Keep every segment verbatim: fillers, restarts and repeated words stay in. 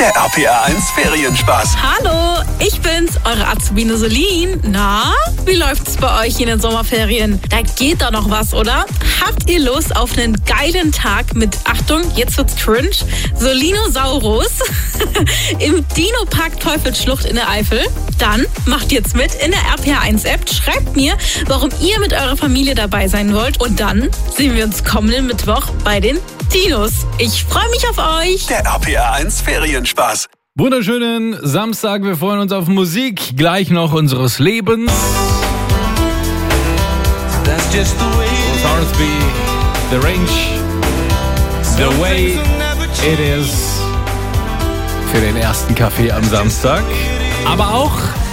Der R P R eins Ferienspaß. Hallo, ich bin's, eure Azubine Solin. Na, wie läuft's bei euch in den Sommerferien? Da geht doch noch was, oder? Habt ihr Lust auf einen geilen Tag mit, Achtung, jetzt wird's cringe, Solinosaurus im Dino-Park Teufelsschlucht in der Eifel? Dann macht jetzt mit in der R P R eins App, schreibt mir, warum ihr mit eurer Familie dabei sein wollt und dann sehen wir uns kommenden Mittwoch bei den Dinos. Ich freue mich auf euch. Der R P R eins Ferienspaß. Wunderschönen Samstag, wir freuen uns auf Musik, gleich noch unseres Lebens. Hornsby, The Range, The Way It Is für den ersten Kaffee am Samstag. Aber auch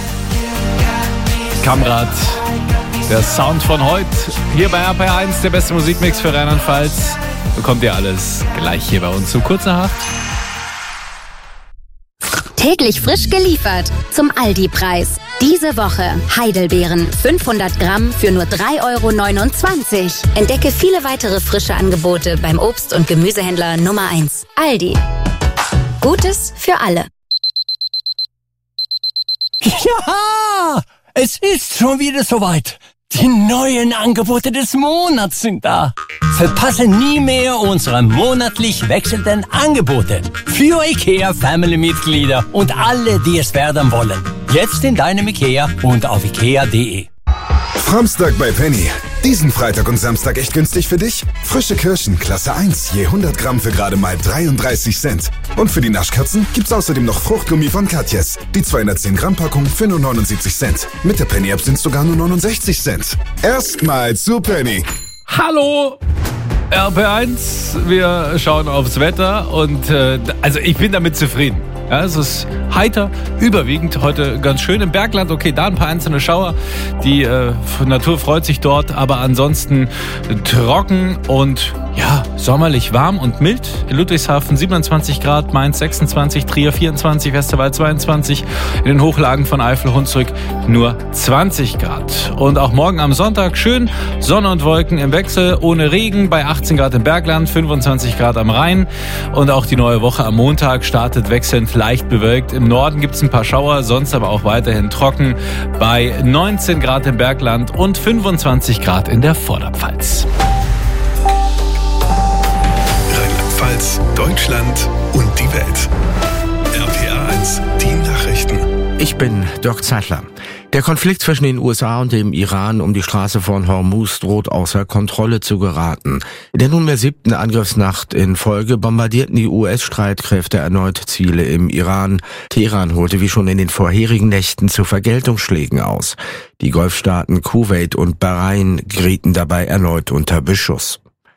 Kamrat, der Sound von heute, hier bei R P R eins, der beste Musikmix für Rheinland-Pfalz. Bekommt ihr alles gleich hier bei uns zu kurz nach acht. Täglich frisch geliefert zum Aldi-Preis. Diese Woche Heidelbeeren fünfhundert Gramm für nur drei Euro neunundzwanzig. Entdecke viele weitere frische Angebote beim Obst- und Gemüsehändler Nummer eins. Aldi. Gutes für alle. Ja, es ist schon wieder soweit. Die neuen Angebote des Monats sind da. Verpasse nie mehr unsere monatlich wechselnden Angebote für IKEA Family-Mitglieder und alle, die es werden wollen. Jetzt in deinem IKEA und auf ikea punkt de. Samstag bei Penny. Diesen Freitag und Samstag echt günstig für dich? Frische Kirschen, Klasse eins, je hundert Gramm für gerade mal dreiunddreißig Cent. Und für die Naschkatzen gibt's außerdem noch Fruchtgummi von Katjes. Die zweihundertzehn Gramm Packung für nur neunundsiebzig Cent. Mit der Penny-App sind's sogar nur neunundsechzig Cent. Erstmal zu Penny. Hallo R P R eins, wir schauen aufs Wetter und äh, also ich bin damit zufrieden. Ja, es ist heiter, überwiegend heute ganz schön im Bergland. Okay, da ein paar einzelne Schauer. Die äh, Natur freut sich dort, aber ansonsten trocken und ja, sommerlich warm und mild. In Ludwigshafen siebenundzwanzig Grad, Mainz sechsundzwanzig, Trier vierundzwanzig, Westerwald zweiundzwanzig, in den Hochlagen von Eifel, Hunsrück nur zwanzig Grad. Und auch morgen am Sonntag schön Sonne und Wolken im Wechsel, ohne Regen, bei achtzehn Grad im Bergland, fünfundzwanzig Grad am Rhein. Und auch die neue Woche am Montag startet wechselnd leicht bewölkt. Im Norden gibt es ein paar Schauer, sonst aber auch weiterhin trocken bei neunzehn Grad im Bergland und fünfundzwanzig Grad in der Vorderpfalz. Rheinland-Pfalz, Deutschland und die Welt. R P R eins, die Nachrichten. Ich bin Dirk Zeitler. Der Konflikt zwischen den U S A und dem Iran um die Straße von Hormuz droht außer Kontrolle zu geraten. In der nunmehr siebten Angriffsnacht in Folge bombardierten die U S-Streitkräfte erneut Ziele im Iran. Teheran holte wie schon in den vorherigen Nächten zu Vergeltungsschlägen aus. Die Golfstaaten Kuwait und Bahrain gerieten dabei erneut unter Beschuss.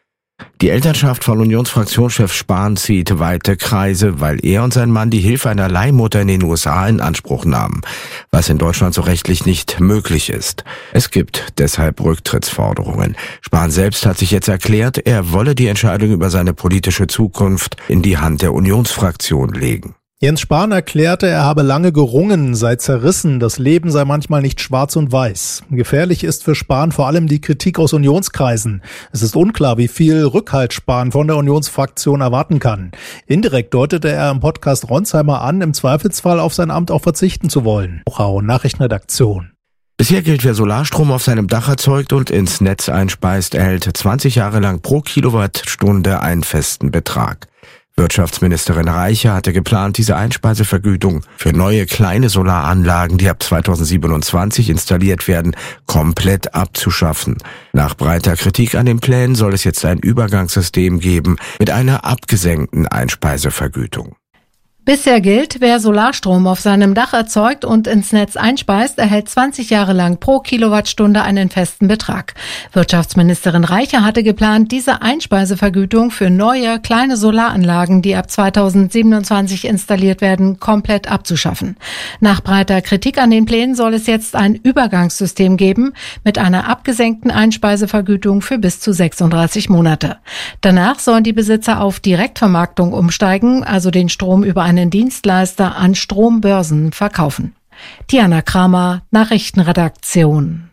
Die Elternschaft von Unionsfraktionschef Spahn zieht weite Kreise, weil er und sein Mann die Hilfe einer Leihmutter in den U S A in Anspruch nahmen, was in Deutschland so rechtlich nicht möglich ist. Es gibt deshalb Rücktrittsforderungen. Spahn selbst hat sich jetzt erklärt, er wolle die Entscheidung über seine politische Zukunft in die Hand der Unionsfraktion legen. Jens Spahn erklärte, er habe lange gerungen, sei zerrissen, das Leben sei manchmal nicht schwarz und weiß. Gefährlich ist für Spahn vor allem die Kritik aus Unionskreisen. Es ist unklar, wie viel Rückhalt Spahn von der Unionsfraktion erwarten kann. Indirekt deutete er im Podcast Ronsheimer an, im Zweifelsfall auf sein Amt auch verzichten zu wollen. Auch Nachrichtenredaktion. Bisher gilt, wer Solarstrom auf seinem Dach erzeugt und ins Netz einspeist, erhält zwanzig Jahre lang pro Kilowattstunde einen festen Betrag. Wirtschaftsministerin Reiche hatte geplant, diese Einspeisevergütung für neue kleine Solaranlagen, die ab zweitausendsiebenundzwanzig installiert werden, komplett abzuschaffen. Nach breiter Kritik an den Plänen soll es jetzt ein Übergangssystem geben mit einer abgesenkten Einspeisevergütung. Bisher gilt, wer Solarstrom auf seinem Dach erzeugt und ins Netz einspeist, erhält zwanzig Jahre lang pro Kilowattstunde einen festen Betrag. Wirtschaftsministerin Reiche hatte geplant, diese Einspeisevergütung für neue, kleine Solaranlagen, die ab zweitausendsiebenundzwanzig installiert werden, komplett abzuschaffen. Nach breiter Kritik an den Plänen soll es jetzt ein Übergangssystem geben mit einer abgesenkten Einspeisevergütung für bis zu sechsunddreißig Monate. Danach sollen die Besitzer auf Direktvermarktung umsteigen, also den Strom über einen Dienstleister an Strombörsen verkaufen. Diana Kramer, Nachrichtenredaktion.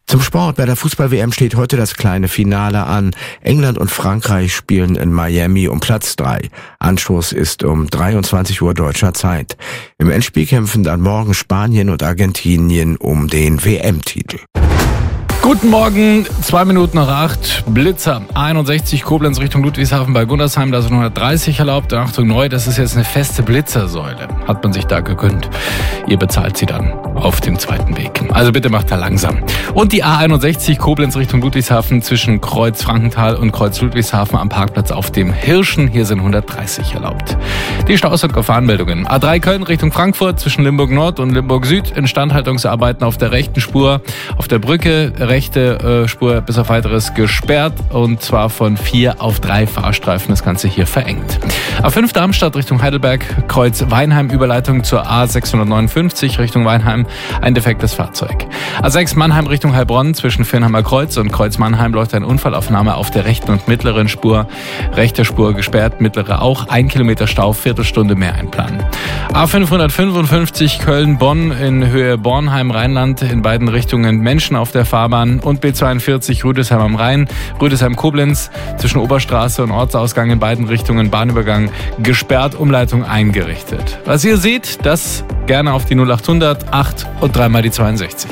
Zum Sport. Bei der Fußball-W M steht heute das kleine Finale an. England und Frankreich spielen in Miami um Platz drei. Anstoß ist um dreiundzwanzig Uhr deutscher Zeit. Im Endspiel kämpfen dann morgen Spanien und Argentinien um den W M-Titel. Guten Morgen, zwei Minuten nach acht, Blitzer, einundsechzig, Koblenz Richtung Ludwigshafen bei Gundersheim, da sind hundertdreißig erlaubt. Achtung, neu, das ist jetzt eine feste Blitzersäule, hat man sich da gegönnt. Ihr bezahlt sie dann auf dem zweiten Weg. Also bitte macht da langsam. Und die A einundsechzig, Koblenz Richtung Ludwigshafen zwischen Kreuz Frankenthal und Kreuz Ludwigshafen am Parkplatz auf dem Hirschen, hier sind hundertdreißig erlaubt. Die Staus- und Gefahrenmeldungen. A drei Köln Richtung Frankfurt zwischen Limburg Nord und Limburg Süd, Instandhaltungsarbeiten auf der rechten Spur, auf der Brücke, rechte äh, Spur bis auf weiteres gesperrt und zwar von vier auf drei Fahrstreifen, das Ganze hier verengt. A fünf Darmstadt Richtung Heidelberg, Kreuz Weinheim, Überleitung zur A sechshundertneunundfünfzig Richtung Weinheim, ein defektes Fahrzeug. A sechs Mannheim Richtung Heilbronn zwischen Firnheimer Kreuz und Kreuz Mannheim läuft eine Unfallaufnahme auf der rechten und mittleren Spur, rechte Spur gesperrt, mittlere auch, ein Kilometer Stau, Viertelstunde mehr einplanen. A fünfhundertfünfundfünfzig Köln-Bonn in Höhe Bornheim-Rheinland, in beiden Richtungen Menschen auf der Fahrbahn und B zweiundvierzig Rüdesheim am Rhein, Rüdesheim-Koblenz zwischen Oberstraße und Ortsausgang in beiden Richtungen, Bahnübergang gesperrt, Umleitung eingerichtet. Was ihr seht, das gerne auf die null achthundert acht und dreimal die zweiundsechzig.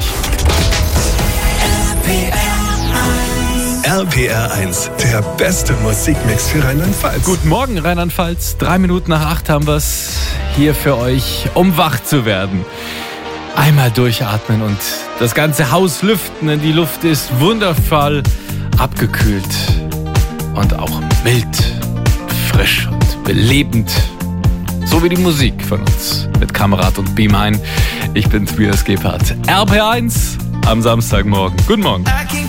R P R eins, der beste Musikmix für Rheinland-Pfalz. Guten Morgen, Rheinland-Pfalz. Drei Minuten nach acht haben wir es hier für euch, um wach zu werden. Einmal durchatmen und das ganze Haus lüften, denn die Luft ist wundervoll abgekühlt und auch mild, frisch und belebend. So wie die Musik von uns mit Kamerad und Beam ein. Ich bin Tobias Gebhardt. R P R eins am Samstagmorgen. Guten Morgen.